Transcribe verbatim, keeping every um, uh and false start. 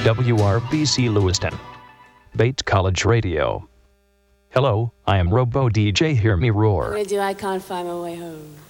W R B C Lewiston. Bait College Radio. Hello, I am Robo D J Hear Me Roar. I'm gonna do I Can't Find My Way Home.